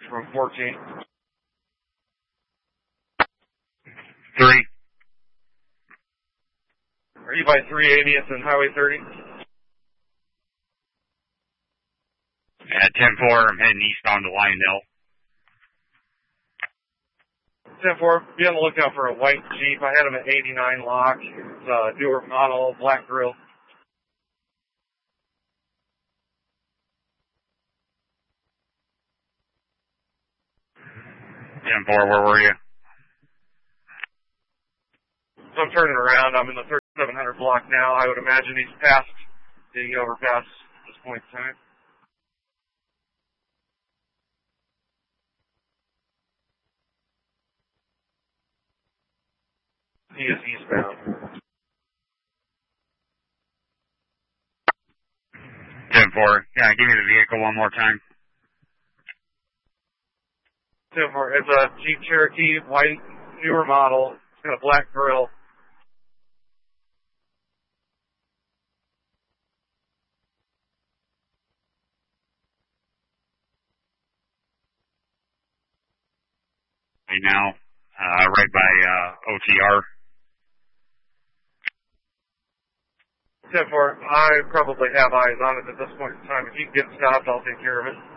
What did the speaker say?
from 14. 3. Are you by 380th and Highway 30? Yeah, 10-4, I'm heading eastbound to Lyondell. 10-4, be on the lookout for a white Jeep. I had him at 89 lock. It's a newer model, black grill. 10-4, where were you? So I'm turning around. I'm in the 3700 block now. I would imagine he's past the overpass at this point in time. He is eastbound. 10-4, yeah, give me the vehicle one more time. 10-4, it's a Jeep Cherokee, white, newer model. It's got a black grill. Right now, right by OTR. 10-4, I probably have eyes on it at this point in time. If you can get stopped, I'll take care of it.